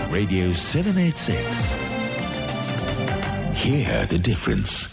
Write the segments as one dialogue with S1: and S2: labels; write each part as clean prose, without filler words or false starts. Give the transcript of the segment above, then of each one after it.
S1: Radio 786. Hear the difference.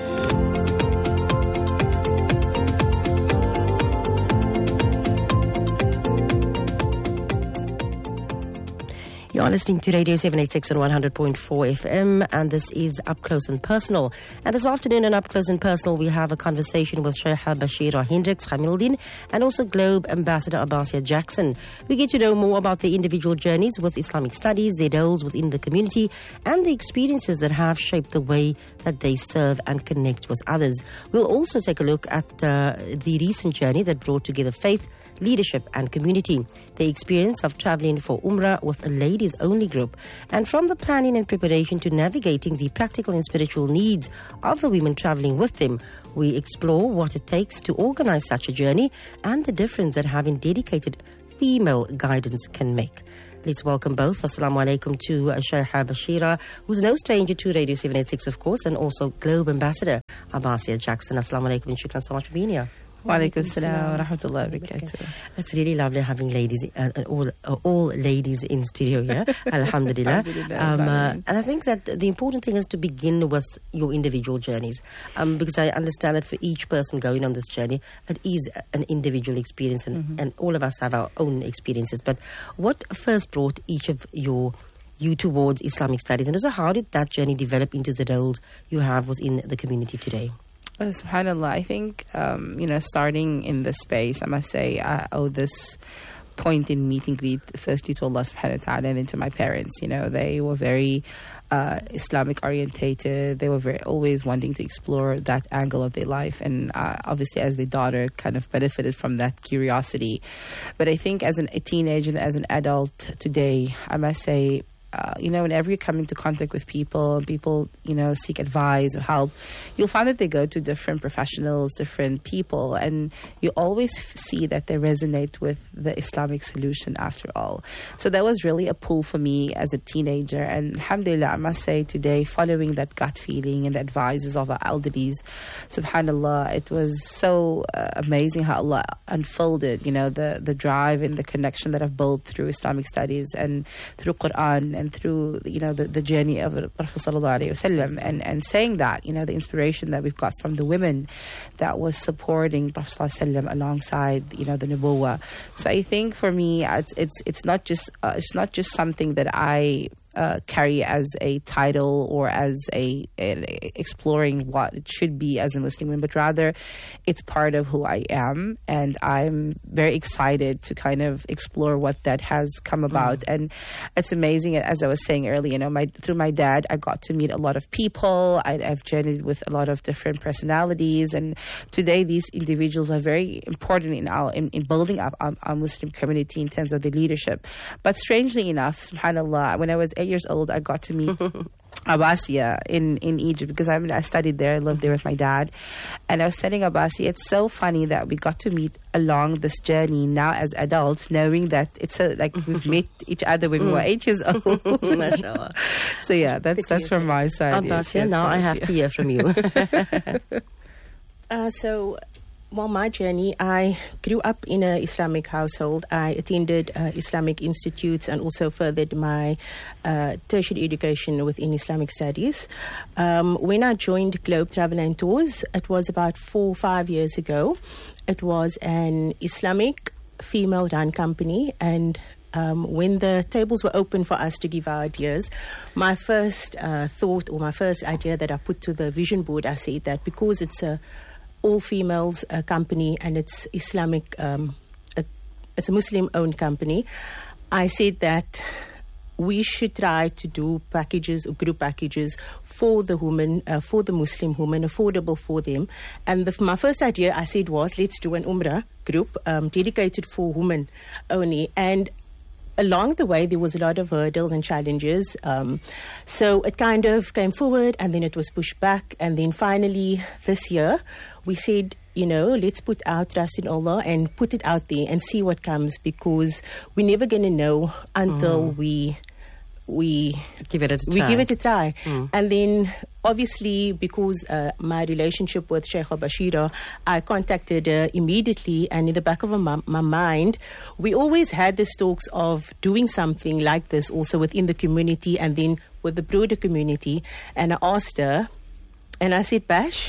S2: You're listening to Radio 786 on 100.4 FM, and this is Up Close and Personal. And this afternoon on Up Close and Personal, we have a conversation with Sheikha Bashira Hendricks Khamildin and also Globe Ambassador Abasia Jackson. We get to know more about their individual journeys with Islamic studies, their roles within the community, and the experiences that have shaped the way that they serve and connect with others. We'll also take a look at the recent journey that brought together faith, leadership and community, the experience of traveling for Umrah with a ladies-only group, and from the planning and preparation to navigating the practical and spiritual needs of the women traveling with them, we explore what it takes to organize such a journey and the difference that having dedicated female guidance can make. Let's welcome both. Assalamu alaikum to Sheikha Bashira, who's no stranger to Radio 786, of course, and also Globe Ambassador Abasia Jackson. Assalamu alaikum and shukran so much for being here.
S3: Wa alaikum salam wa rahmatullahi wa barakatuh.
S2: It's really lovely having ladies, all ladies in studio here. Alhamdulillah. And I think that the important thing is to begin with your individual journeys, because I understand that for each person going on this journey, it is an individual experience, and all of us have our own experiences. But what first brought each of you towards Islamic studies, and also how did that journey develop into the roles you have within the community today?
S3: SubhanAllah, I think, starting in this space, I must say, I owe this point in meet and greet firstly to Allah subhanahu wa ta'ala and then to my parents. They were very Islamic orientated. They were always wanting to explore that angle of their life, and obviously as their daughter kind of benefited from that curiosity. But I think as a teenager and as an adult today, I must say, whenever you come into contact with people, seek advice or help, you'll find that they go to different professionals, different people, and you always see that they resonate with the Islamic solution after all. So that was really a pull for me as a teenager, and alhamdulillah, I must say today, following that gut feeling and the advices of our elderlies, subhanallah, it was so amazing how Allah unfolded, the drive and the connection that I've built through Islamic studies and through Quran and through the journey of the Prophet sallallahu alaihi wasallam, and saying that the inspiration that we've got from the women that was supporting Prophet sallallahu alaihi wasallam alongside the nubuwah. So I think for me it's not just something that I carry as a title or as a exploring what it should be as a Muslim woman, but rather it's part of who I am, and I'm very excited to kind of explore what that has come about. And it's amazing, as I was saying earlier, through my dad, I got to meet a lot of people. I've journeyed with a lot of different personalities, and today these individuals are very important in building up our Muslim community in terms of the leadership. But strangely enough, subhanallah, when I was 8 years old, I got to meet Abasia in Egypt, because I studied there. I lived there with my dad, and I was telling Abasia, it's so funny that we got to meet along this journey now as adults, knowing that it's like we've met each other when we were 8 years old.
S2: Mashallah.
S3: So yeah, that's from my side.
S2: Abasia, now I have to hear from you.
S4: Well, my journey, I grew up in an Islamic household. I attended Islamic institutes and also furthered my tertiary education within Islamic studies. When I joined Globe Travel and Tours, it was about 4 or 5 years ago. It was an Islamic female-run company, and when the tables were open for us to give our ideas, my first thought or my first idea that I put to the vision board, I said that because it's a all-females company and it's Islamic, it's a Muslim-owned company, I said that we should try to do packages or group packages for the women, for the Muslim women, affordable for them. And my first idea, I said, was let's do an Umrah group dedicated for women only. And along the way, there was a lot of hurdles and challenges. So it kind of came forward and then it was pushed back. And then finally this year, we said, let's put our trust in Allah and put it out there and see what comes, because we're never going to know until we
S2: give it a try.
S4: And then obviously, because my relationship with Sheikha Bashira, I contacted her immediately, and in the back of my mind, we always had this talks of doing something like this also within the community and then with the broader community. And I asked her, and I said, Bash,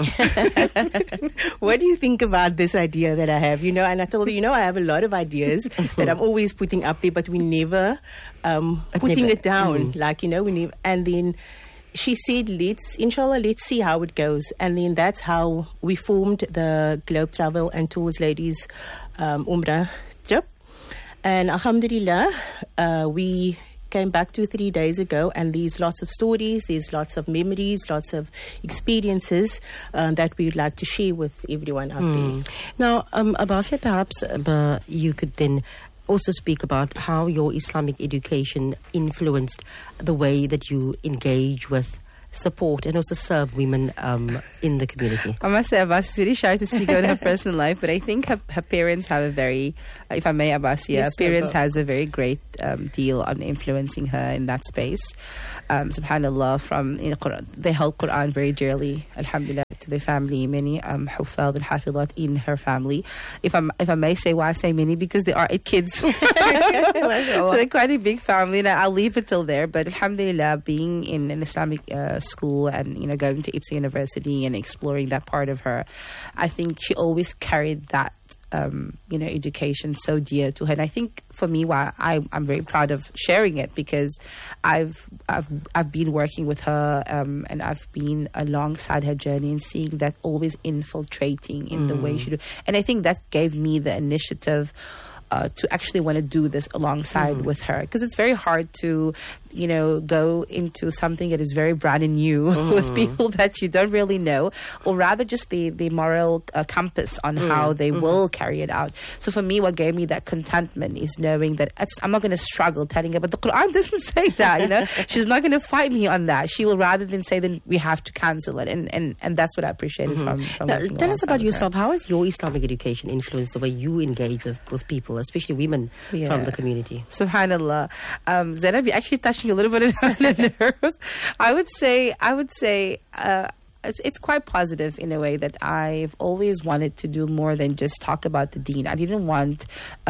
S4: what do you think about this idea that I have? And I told her, I have a lot of ideas that I'm always putting up there, but we never putting it down. We never. And then she said, inshallah, let's see how it goes. And then that's how we formed the Globe Travel and Tours Ladies Umrah trip. And alhamdulillah, we came back 2-3 days ago, and there's lots of stories, there's lots of memories, lots of experiences that we would like to share with everyone out there.
S2: Now, Abasia, perhaps you could then also speak about how your Islamic education influenced the way that you engage with, support, and also serve women in the community.
S3: I must say, Abbas is really shy to speak about her personal life, but I think her parents have a very, if I may, Abbas, her parents has a very great deal on influencing her in that space. SubhanAllah, they held Quran very dearly, alhamdulillah, to their family. Many Huffaz and Hafizat in her family. If I may say why I say many, because there are 8 kids. So they're quite a big family, and I'll leave it till there. But alhamdulillah, being in an Islamic school and going to IPSA University and exploring that part of her, I think she always carried that education so dear to her. And I think for me, why I'm very proud of sharing it, because I've been working with her and I've been alongside her journey and seeing that always infiltrating in the way she do. And I think that gave me the initiative to actually want to do this alongside with her, because it's very hard to go into something that is very brand new with people that you don't really know, or rather just the moral compass on how they will carry it out. So for me, what gave me that contentment is knowing that I'm not going to struggle telling her, but the Quran doesn't say that, she's not going to fight me on that. She will rather than say, then we have to cancel it. And that's what I appreciated from
S2: now, tell us about yourself. How has your Islamic education influenced the way you engage with people, especially women from the community?
S3: SubhanAllah. Zainab, you actually touching a little bit on the nerve. I would say it's quite positive in a way that I've always wanted to do more than just talk about the deen. I didn't want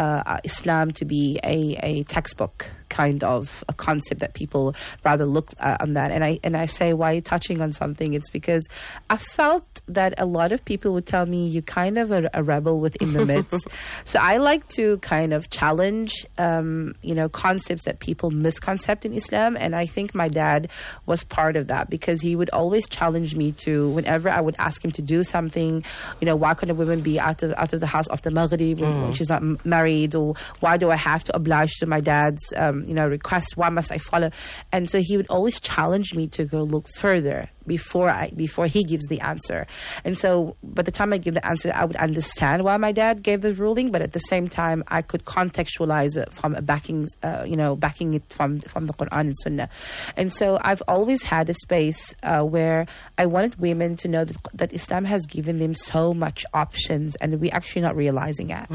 S3: Islam to be a textbook kind of a concept that people rather look on that. And I say, why are you touching on something? It's because I felt that a lot of people would tell me, you kind of a rebel within the midst. So I like to kind of challenge, concepts that people misconcept in Islam. And I think my dad was part of that, because he would always challenge me to, whenever I would ask him to do something, why couldn't a woman be out of the house after Maghrib when she's not married? Or why do I have to oblige to my dad's request? Why must I follow? And so he would always challenge me to go look further before he gives the answer. And so by the time I give the answer, I would understand why my dad gave the ruling, but at the same time I could contextualize it from backing it from the Quran and Sunnah. And so I've always had a space where I wanted women to know that Islam has given them so much options, and we're actually not realizing it.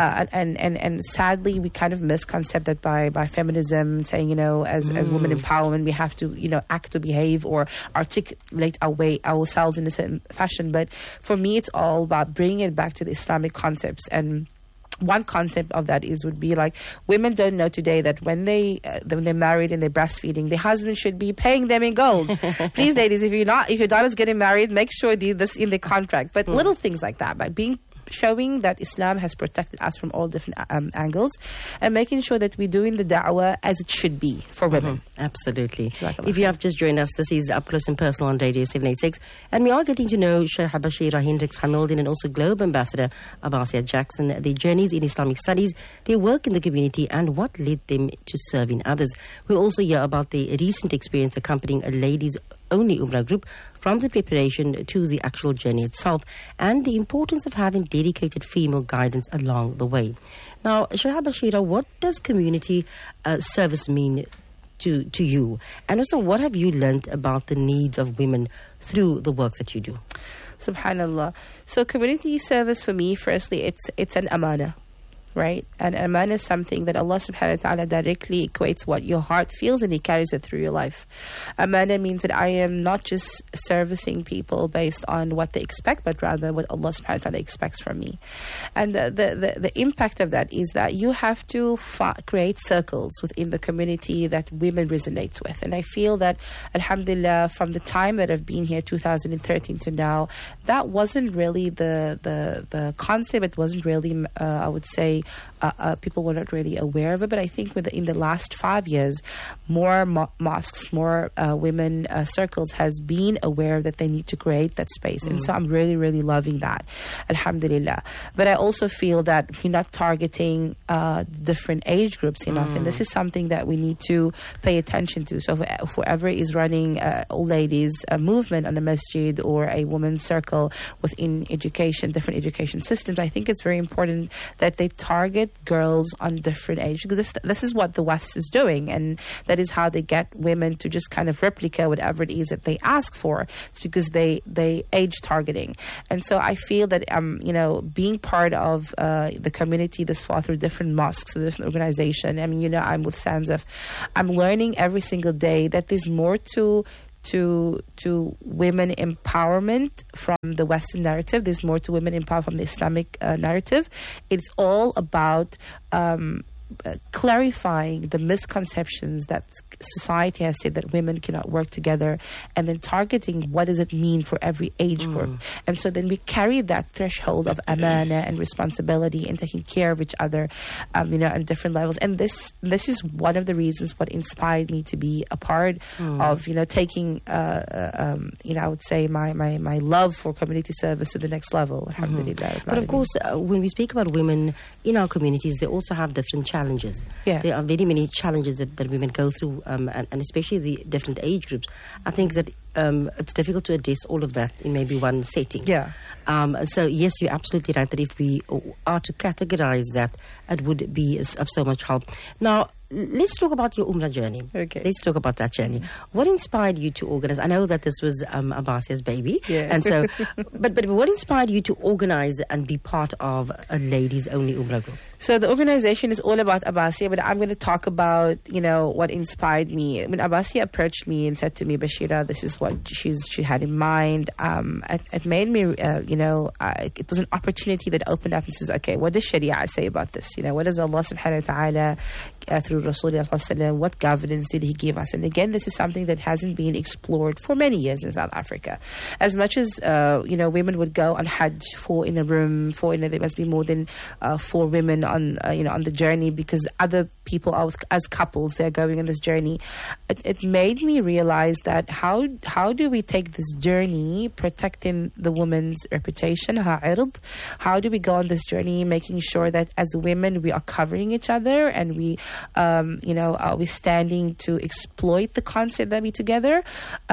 S3: And sadly, we kind of misconcept that by feminism, saying, as women empowerment, we have to, act or behave or articulate ourselves in a certain fashion. But for me, it's all about bringing it back to the Islamic concepts. And one concept of that would be like, women don't know today that when they're married and they're breastfeeding, their husband should be paying them in gold. Please, ladies, if your daughter's getting married, make sure this in the contract. But little things like that, by showing that Islam has protected us from all different angles, and making sure that we're doing the da'wah as it should be for women.
S2: Absolutely. If you have just joined us, this is Up Close and Personal on Radio 786, and we are getting to know Sheikha Bashira Hendricks Hamildin and also Globe Ambassador Abasia Jackson, their journeys in Islamic studies, their work in the community, and what led them to serving others. We'll also hear about the recent experience accompanying a ladies' only Umrah group, from the preparation to the actual journey itself, and the importance of having dedicated female guidance along the way. Now, Sheikha Bashira, what does community service mean to you? And also, what have you learned about the needs of women through the work that you do?
S3: SubhanAllah. So community service for me, firstly, it's an amana. right? And aman is something that Allah subhanahu wa ta'ala directly equates what your heart feels, and He carries it through your life. Amana means that I am not just servicing people based on what they expect, but rather what Allah subhanahu wa ta'ala expects from me. And the impact of that is that you have to create circles within the community that women resonate with. And I feel that, alhamdulillah, from the time that I've been here, 2013 to now, that wasn't really the concept. It wasn't really, I would say, people were not really aware of it. But I think in the last 5 years, more mosques, more women circles has been aware that they need to create that space. And so I'm really, really loving that, alhamdulillah. But I also feel that we're not targeting different age groups enough. And this is something that we need to pay attention to. So if whoever is running old ladies a movement on a masjid or a women's circle within education, different education systems, I think it's very important that they target girls on different age, because this is what the West is doing, and that is how they get women to just kind of replicate whatever it is that they ask for. It's because they age targeting. And so I feel that being part of the community this far through different mosques, different organizations. I mean, I'm with Sanzaf. I'm learning every single day that there's more to women empowerment from the Western narrative. There's more to women empowerment from the Islamic narrative. It's all about clarifying the misconceptions that society has said that women cannot work together, and then targeting what does it mean for every age group. And so then we carry that threshold of amana and responsibility and taking care of each other, on different levels. And this is one of the reasons what inspired me to be a part of, taking, I would say my love for community service to the next level. Alhamdulillah.
S2: But of course, when we speak about women in our communities, they also have different challenges.
S3: Yeah.
S2: There are very many challenges that women go through, and especially the different age groups. I think that it's difficult to address all of that in maybe one setting.
S3: Yeah.
S2: So yes, you're absolutely right that if we are to categorize that, it would be of so much help. Now, let's talk about your Umrah journey.
S3: Okay.
S2: Let's talk about that journey. What inspired you to organize? I know that this was Abbasia's baby.
S3: Yeah.
S2: And so, but what inspired you to organize and be part of a ladies only Umrah group?
S3: So the organization is all about Abbasia, but I'm going to talk about, what inspired me. When Abbasia approached me and said to me, Bashira, this is what she had in mind, it made me, it was an opportunity that opened up and says, okay, what does Sharia say about this? What does Allah subhanahu wa ta'ala through Rasulullah, what governance did He give us? And again, this is something that hasn't been explored for many years in South Africa. As much as, women would go on Hajj, there must be more than 4 women on the journey, because other people are as couples, they're going on this journey. It made me realize that how do we take this journey protecting the woman's reputation, her ird? How do we go on this journey making sure that as women we are covering each other, and we are we standing to exploit the concept that we together?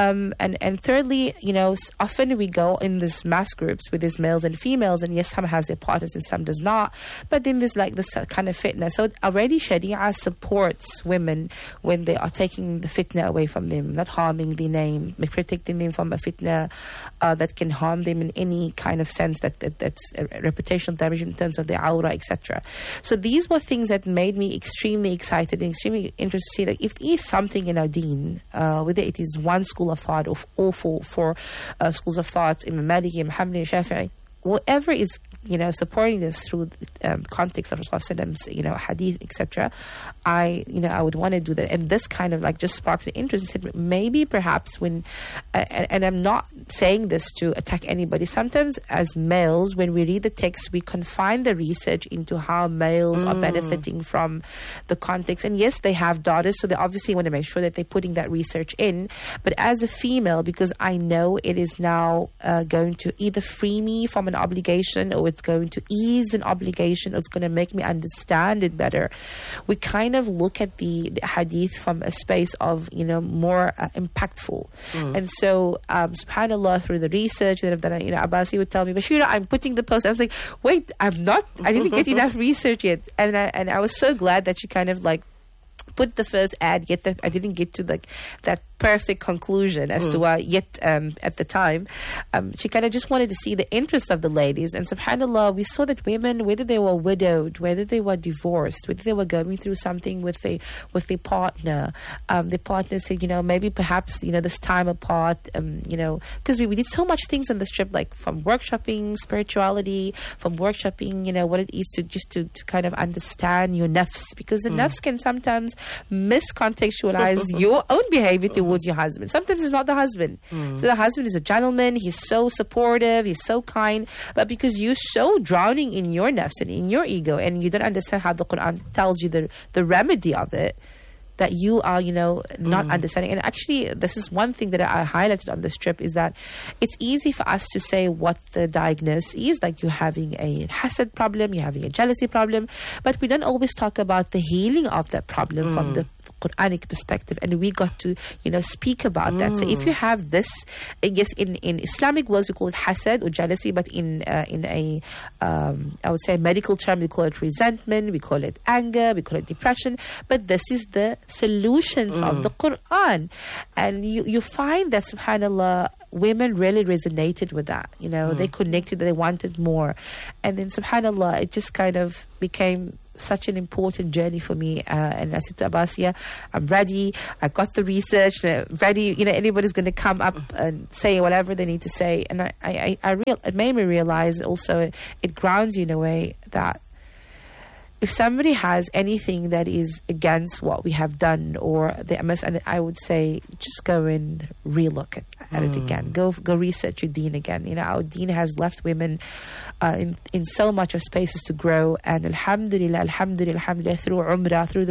S3: And thirdly, often we go in this mass groups with these males and females, and yes, some has their partners and some does not, but then there's like this kind of fitna. So already Sharia supports women when they are taking the fitna away from them, not harming the name, protecting them from a fitna that can harm them in any kind of sense that's reputational damage in terms of their aura, etc. So these were things that made me extremely excited and extremely interested to see that if there is something in our deen, whether it is one school of thought or all four schools of thought, Imam Maliki, Imam Hanbali, Shafi'i, whatever is supporting this through the context of Rasulullah's hadith, etc. I would want to do that, and this kind of just sparks the interest and said maybe perhaps when and I'm not saying this to attack anybody. Sometimes as males, when we read the text, we confine the research into how males are benefiting from the context, and yes, they have daughters, so they obviously want to make sure that they're putting that research in. But as a female, because I know it is now going to either free me from an obligation, or it's going to ease an obligation, or it's going to make me understand it better, we kind of look at the hadith from a space of more impactful. And so subhanallah, through the research that I've done, Abbasi would tell me, Bashira, I'm putting the post. I was like, wait, I didn't get enough research yet. And I was so glad that she kind of put the first ad, I didn't get to that perfect conclusion as to yet at the time. She kind of just wanted to see the interest of the ladies. And subhanAllah, we saw that women, whether they were widowed, whether they were divorced, whether they were going through something with their partner, their partner said, maybe perhaps, this time apart, because we did so much things on this trip, like from workshopping spirituality, from workshopping, what it is to kind of understand your nafs, because the nafs can sometimes miscontextualize your own behavior towards your husband. Sometimes it's not the husband. So the husband is a gentleman, he's so supportive, he's so kind, but because you're so drowning in your nafs and in your ego, and you don't understand how the Quran tells you the remedy of it, that you are, not understanding. And actually, this is one thing that I highlighted on this trip, is that it's easy for us to say what the diagnosis is, like you're having a hasad problem, you're having a jealousy problem, but we don't always talk about the healing of that problem from the Quranic perspective, and we got to speak about that. So if you have this, I guess in Islamic words we call it hasad or jealousy, but in a I would say medical term we call it resentment, we call it anger, we call it depression, but this is the solution of the Quran. And you find that subhanAllah, women really resonated with that. They connected, they wanted more, and then subhanAllah, it just kind of became such an important journey for me. And I said to Abbasia, I'm ready, I got the research ready, anybody's going to come up and say whatever they need to say. And it made me realize also, it grounds you in a way that if somebody has anything that is against what we have done, or I would say, just go and relook at it again. Go research your deen again. Our deen has left women in so much of spaces to grow. And alhamdulillah, through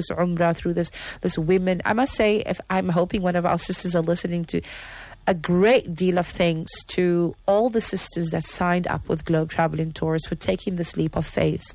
S3: this women, I must say, if I'm hoping one of our sisters are listening to, a great deal of thanks to all the sisters that signed up with Globe Traveling Tours for taking this leap of faith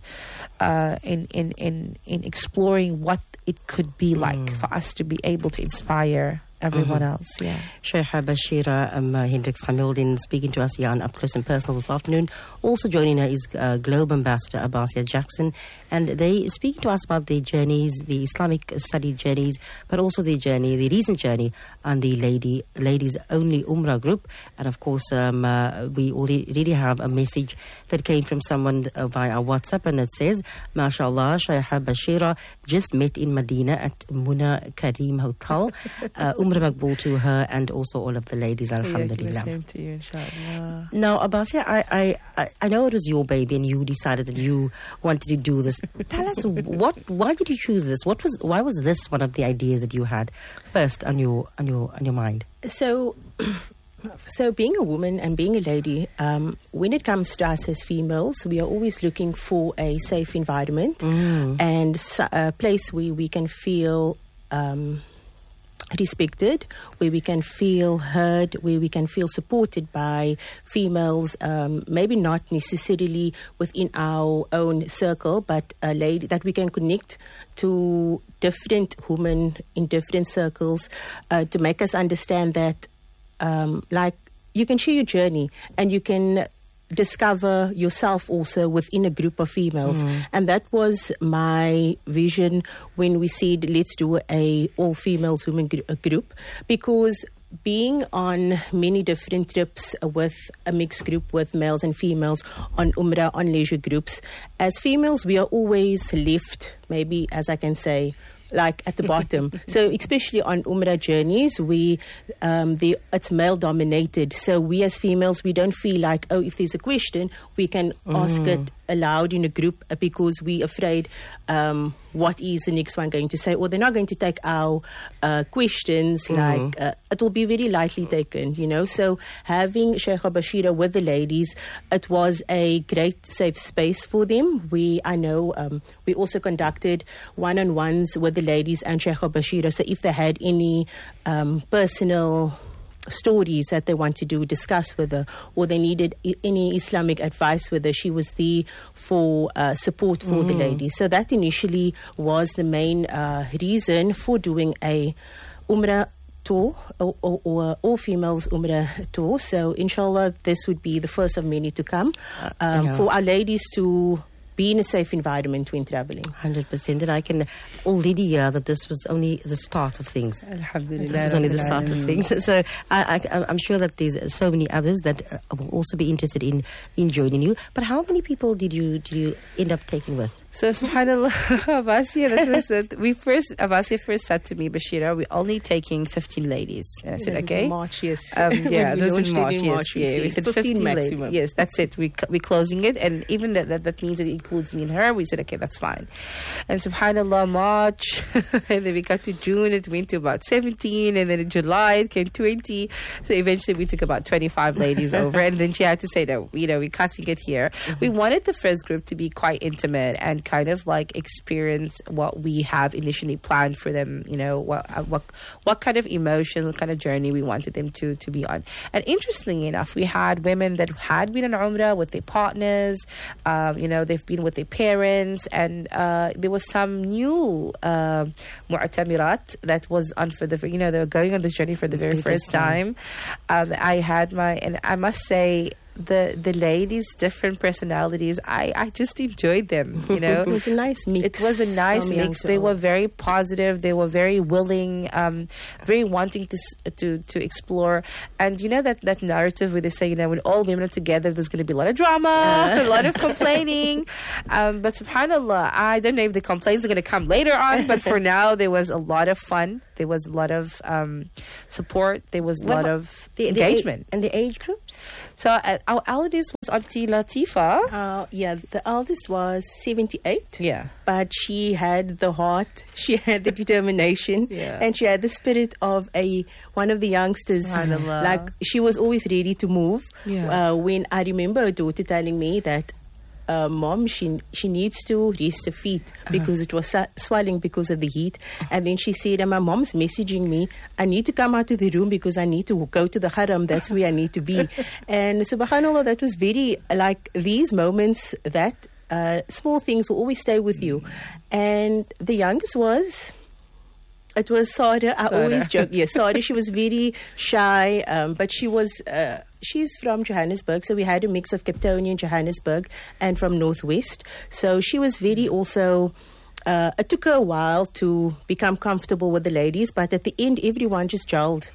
S3: in exploring what it could be like for us to be able to inspire everyone else. Yeah.
S2: Sheikha Bashira Hendricks Hamildin speaking to us here on Up Close and Personal this afternoon. Also joining her is Globe Ambassador Abbasia Jackson, and they speak to us about their journeys, the Islamic study journeys, but also the recent journey on the ladies only Umrah group. And of course, we already have a message that came from someone via our WhatsApp, and it says, MashaAllah, Sheikha Bashira just met in Medina at Muna Kareem Hotel. Umrah Maqbool to her and also all of the ladies, alhamdulillah.
S3: Same to you, inshallah.
S2: Now, Abbasia, I know it was your baby and you decided that you wanted to do this. Tell us, why did you choose this? Why was this one of the ideas that you had first on your mind?
S4: So being a woman and being a lady, when it comes to us as females, we are always looking for a safe environment and a place where we can feel respected, where we can feel heard, where we can feel supported by females, maybe not necessarily within our own circle, but a lady that we can connect to different women in different circles to make us understand that like you can share your journey and you can discover yourself also within a group of females. And that was my vision when we said let's do a all females women group, because being on many different trips with a mixed group with males and females on Umrah, on leisure groups, as females we are always left, maybe as I can say, like at the bottom. So especially on Umrah journeys, it's male dominated. So we as females, we don't feel like, if there's a question, we can ask it aloud in a group, because we're afraid what is the next one going to say, or they're not going to take our questions. Like it will be very lightly taken, So having Sheikha Bashira with the ladies, it was a great safe space for them. We also conducted one-on-ones with the ladies and Sheikha Bashira. So if they had any personal stories that they want to discuss with her, or they needed any Islamic advice with her, she was there for support for the ladies. So that initially was the main reason for doing a Umrah tour, or all females Umrah tour. So inshallah this would be the first of many to come, for our ladies to be in a safe environment when traveling.
S2: 100%. And I can already hear that this was only the start of things.
S3: Alhamdulillah.
S2: This is only the start of things. So I'm sure that there's so many others that will also be interested in joining you. But how many people did you end up taking with?
S3: So subhanallah, Abasia first said to me, Bashira, we're only taking 15 ladies. And I said, okay.
S4: In March, yes.
S3: Yeah,
S4: When we
S3: this is
S4: launched
S3: March. Yes.
S4: we said 15 maximum.
S3: ladies. Yes, that's it. We're closing it, and even that means it includes me and her. We said, okay, that's fine. And subhanallah, March, and then we got to June, it went to about 17, and then in July it came 20. So eventually we took about 25 ladies over, and then she had to say, no, we're cutting it here. Mm-hmm. We wanted the first group to be quite intimate and kind of like experience what we have initially planned for them, what kind of emotions, what kind of journey we wanted them to be on. And interestingly enough, we had women that had been on Umrah with their partners, they've been with their parents, and there was some new mu'tamirat that was on for they were going on this journey for the very first time. And I must say, the ladies' different personalities, I just enjoyed them,
S4: It was a nice mix.
S3: It was a nice mix. They were very positive. They were very willing, very wanting to explore. And that narrative where they say, when all women are together, there's going to be a lot of drama, a lot of complaining. But subhanAllah, I don't know if the complaints are going to come later on, but for now, there was a lot of fun. There was a lot of support. There was a lot of engagement.
S2: And the age groups?
S3: So our eldest was Auntie Latifa.
S4: The eldest was 78.
S3: Yeah.
S4: But she had the heart, she had the determination, and she had the spirit of one of the youngsters. Like, she was always ready to move.
S3: Yeah.
S4: When I remember her daughter telling me that, Mom, she needs to rest her feet because it was swelling because of the heat. And then she said, and my mom's messaging me, I need to come out of the room because I need to go to the haram. That's where I need to be. And subhanAllah, that was very, like, these moments that small things will always stay with you. And the youngest was... It was Sada. I always joke. Yes, Sada. She was very shy, but she was. She's from Johannesburg, so we had a mix of Cape Town and Johannesburg, and from Northwest. So she was very also. It took her a while to become comfortable with the ladies, but at the end, everyone just gelled.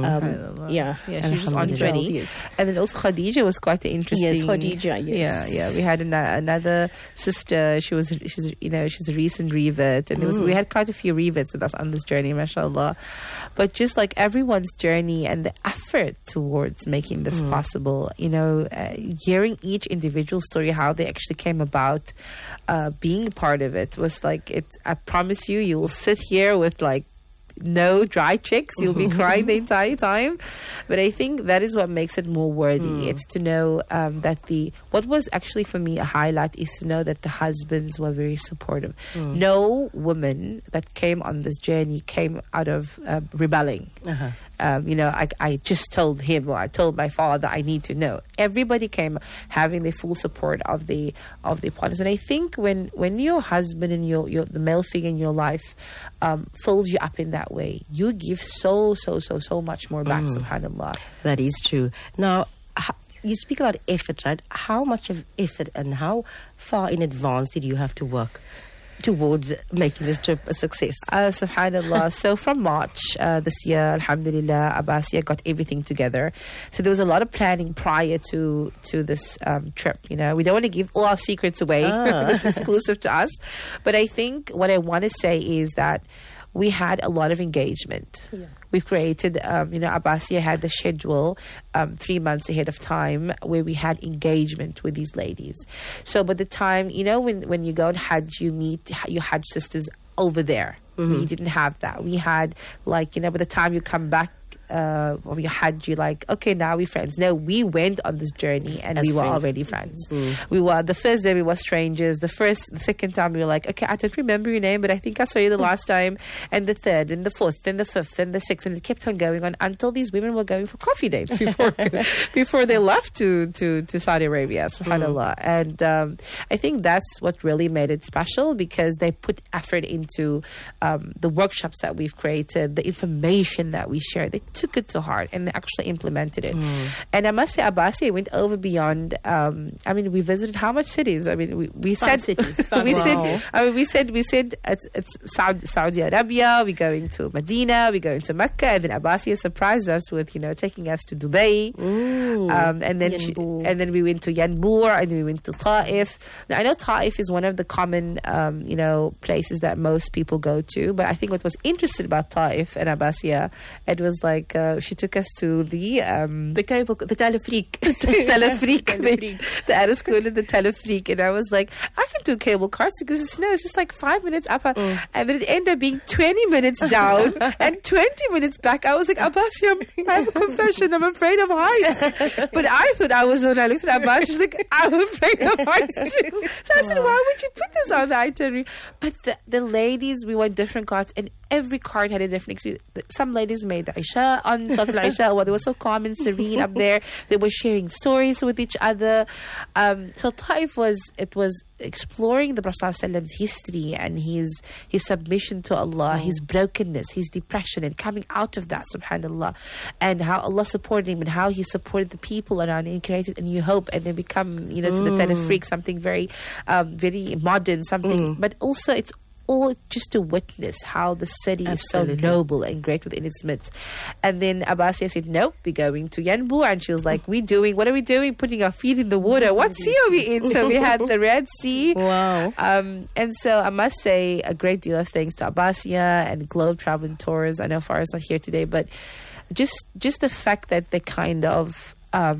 S3: She was just on ready.
S4: Yes.
S3: And then also Khadija was quite interesting.
S4: Yes, Khadija. Yes.
S3: Yeah. We had another sister. She's a recent revert, and we had quite a few reverts with us on this journey, mashallah. But just like everyone's journey and the effort towards making this possible, hearing each individual story, how they actually came about being part of it was like. I promise you will sit here with like no dry checks. You'll be crying the entire time. But I think that is what makes it more worthy. It's to know that what was actually for me a highlight is to know that the husbands were very supportive. No woman that came on this journey came out of rebelling. I just told him, or I told my father, I need to know. Everybody came having the full support of the partners. And I think when your husband and the male figure in your life fills you up in that way, you give so much more back, subhanAllah.
S2: That is true. Now, you speak about effort, right? How much of effort and how far in advance did you have to work towards making this trip a success?
S3: Subhanallah. So from March this year, alhamdulillah, Abasia got everything together. So there was a lot of planning prior to this trip. We don't want to give all our secrets away. It's exclusive to us. But I think what I want to say is that we had a lot of engagement. Yeah. We created, Abasia had the schedule 3 months ahead of time where we had engagement with these ladies. So by the time, when you go on Hajj, you meet your Hajj sisters over there. We didn't have that. We had by the time you come back, or you Hajj, you're like, okay, now we're friends. No, we went on this journey and we were already friends. We were, the first day we were strangers. The second time we were like, okay, I don't remember your name, but I think I saw you the last time. And the third, and the fourth, and the fifth, and the sixth. And it kept on going on until these women were going for coffee dates before they left to Saudi Arabia, subhanAllah. And I think that's what really made it special, because they put effort into the workshops that we've created, the information that we share. They took it to heart and they actually implemented it. And I must say, Abbasiyah went over beyond. We visited how much cities? We said
S4: cities.
S3: we said it's Saudi Arabia. We're going to Medina. We're going to Mecca, and then Abbasiyah surprised us with taking us to Dubai. And then we went to Yanbur, and we went to Ta'if. Now, I know Ta'if is one of the common places that most people go to, but I think what was interesting about Ta'if and Abbasiyah, it was like she took us to the
S4: telefreak.
S3: The Arab school in the telefreak, and I was like, I can do cable cars because it's just like 5 minutes up, and then it ended up being 20 minutes down and 20 minutes back. I was like, Abbasiyah, I have a confession, I'm afraid of heights. But I thought I was when I looked at Abbasiyah, she's like, I'm afraid of heights too. So I said, why would you put this on the itinerary? But the ladies, we went different carts, and every cart had a different experience. Some ladies made the Isha on Salat al-Isha. Well, they were so calm and serene up there. They were sharing stories with each other. So Taif was exploring the Prophet ﷺ's history and his submission to Allah, his brokenness, his depression, and coming out of that, subhanAllah, and how Allah supported him and how he supported the people around him and created a new hope, and then become, to the telefreak, something very, very modern, something. But also it's all just to witness how the city is so noble and great within its midst. And then Abbasiyah said, nope, we're going to Yanbu. And she was like, what are we doing? Putting our feet in the water. What sea are we in? So we had the Red Sea.
S2: Wow.
S3: And so I must say a great deal of thanks to Abbasiyah and Globe Travel and Tours. I know Farah's not here today, but just the fact that they kind of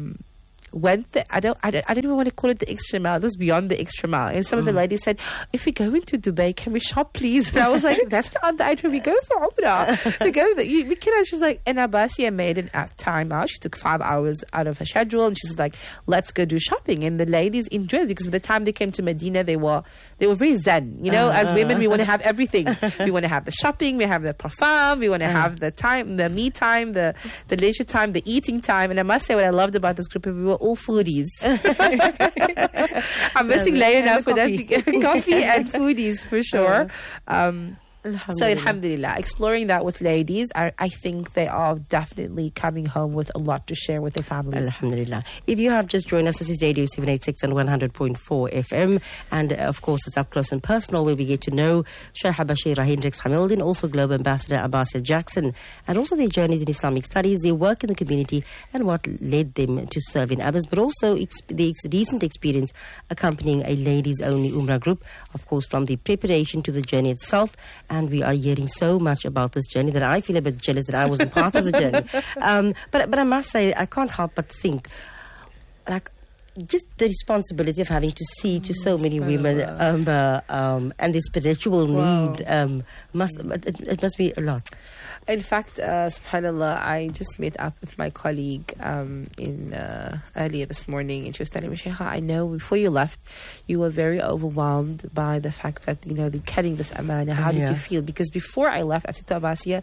S3: I don't even want to call it the extra mile. It was beyond the extra mile. And some of the ladies said, if we go into Dubai, can we shop, please? And I was like, that's not on the itinerary. We go for Umrah. We go. We can. She's like, and Abbasiyah made an time out. She took 5 hours out of her schedule, and she's like, let's go do shopping. And the ladies enjoyed it because by the time they came to Medina, they were very zen. As women, we want to have everything. We want to have the shopping. We have the parfum. We want to have the time, the me time, the leisure time, the eating time. And I must say, what I loved about this group, we were all foodies. I'm missing Leia now for that. Coffee and foodies for sure. So alhamdulillah, exploring that with ladies, I think they are definitely coming home with a lot to share with their families.
S2: Alhamdulillah. If you have just joined us, this is Radio 786 on 100.4 FM, and of course it's Up Close and Personal, where we get to know Sheikha Bashira Hendricks Hamildin, also Global Ambassador Abbasiyah Jackson, and also their journeys in Islamic studies, their work in the community, and what led them to serve in others, but also the recent experience accompanying a ladies-only Umrah group, of course, from the preparation to the journey itself. And we are hearing so much about this journey that I feel a bit jealous that I wasn't part of the journey. But I must say, I can't help but think, like, just the responsibility of having to see to so many women and the spiritual need it must be a lot.
S3: In fact, subhanAllah, I just met up with my colleague earlier this morning, and she was telling me, Sheikha, I know before you left, you were very overwhelmed by the fact that, they're carrying this amana. How did you feel? Because before I left, I said to Abbasiyah,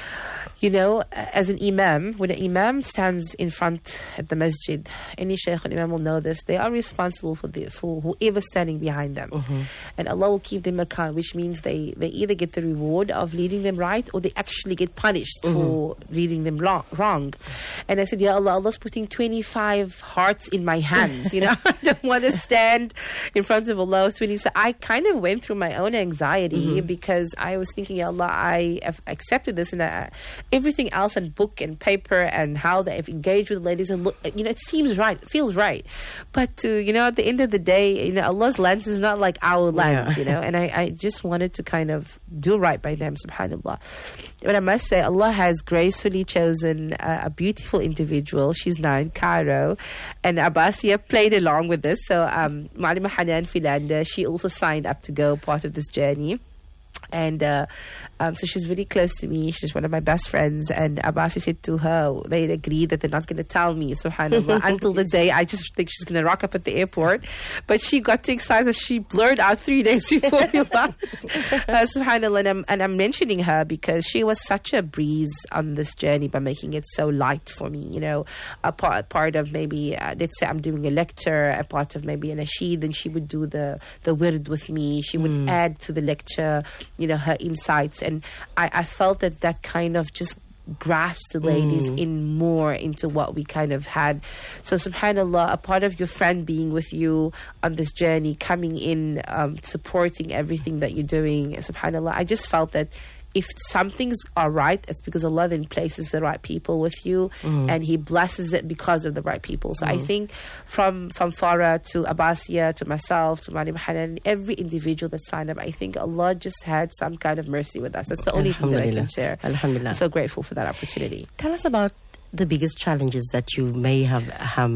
S3: as an imam, when an imam stands in front at the masjid, any shaykh and imam will know this, they are responsible for whoever's standing behind them. And Allah will keep them account, which means they either get the reward of leading them right, or they actually get punished for leading them wrong. And I said, Ya Allah, Allah's putting 25 hearts in my hands. I don't want to stand in front of Allah with 20. So I kind of went through my own anxiety because I was thinking, Ya Allah, I have accepted this, and everything else on book and paper and how they've engaged with the ladies, and look, it seems right, it feels right. But at the end of the day, Allah's lens is not like our lens, and I just wanted to kind of do right by them, subhanAllah. But I must say, Allah has gracefully chosen a beautiful individual. She's now in Cairo, and Abbasiyah played along with this. So Ma'alima Hanan Filanda, she also signed up to go part of this journey. And so she's really close to me. She's one of my best friends. And Abbasiyah said to her, they agreed that they're not going to tell me, subhanAllah, until the day. I just think she's going to rock up at the airport. But she got too excited that she blurred out 3 days before we left. SubhanAllah. And I'm mentioning her because she was such a breeze on this journey by making it so light for me. A part of maybe, let's say I'm doing a lecture, a part of maybe an nasheed, and she would do the wird with me. She would add to the lecture, her insights. And I felt that kind of just grasp the ladies in more into what we kind of had. So subhanAllah, a part of your friend being with you on this journey, coming in, supporting everything that you're doing, subhanAllah, I just felt that if some things are right, it's because Allah then places the right people with you, and He blesses it because of the right people. So I think from Farah to Abasia to myself to Mariam Hanan, every individual that signed up, I think Allah just had some kind of mercy with us. That's the only thing that I can share.
S2: Alhamdulillah.
S3: I'm so grateful for that opportunity.
S2: Tell us about the biggest challenges that you may have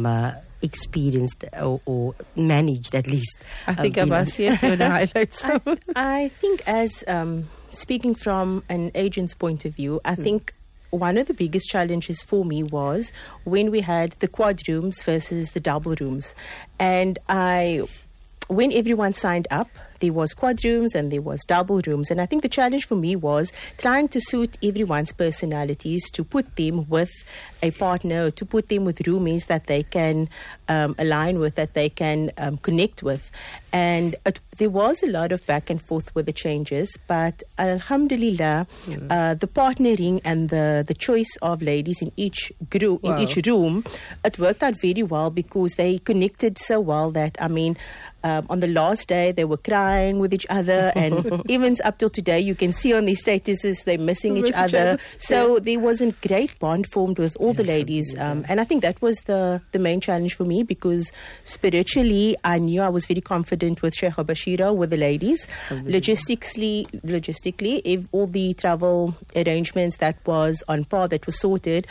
S2: experienced or managed, at least.
S3: I think Abasia, if you want to highlight some.
S4: I think as speaking from an agent's point of view, I think one of the biggest challenges for me was when we had the quad rooms versus the double rooms. And when everyone signed up, there was quad rooms and there was double rooms. And I think the challenge for me was trying to suit everyone's personalities, to put them with a partner, to put them with roomies that they can align with, that they can connect with. And there was a lot of back and forth with the changes, but alhamdulillah, the partnering and the choice of ladies in each group, in each room, it worked out very well because they connected so well that, I mean, on the last day they were crying with each other, and even up till today you can see on these statuses they're missing each other. So there was a great bond formed with all the ladies, and I think that was the main challenge for me, because spiritually I knew I was very confident with Sheikha Bashira, with the ladies. Logistically, if all the travel arrangements that was on par, that was sorted.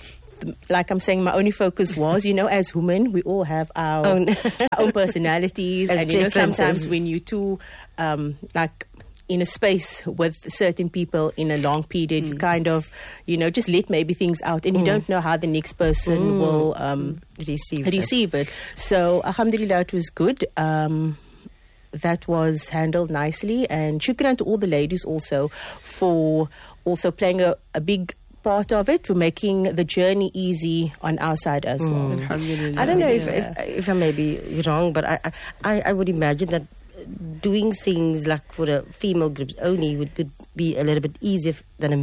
S4: Like I'm saying, my only focus was, as women, we all have our own personalities. And, sometimes when you two, in a space with certain people in a long period, you kind of, just let maybe things out. And you don't know how the next person will receive it. So, alhamdulillah, it was good. That was handled nicely. And shukran to all the ladies also for also playing a big part of it, for making the journey easy on our side as well.
S2: I don't know if I may be wrong, but I would imagine that doing things like for the female groups only would be a little bit easier than a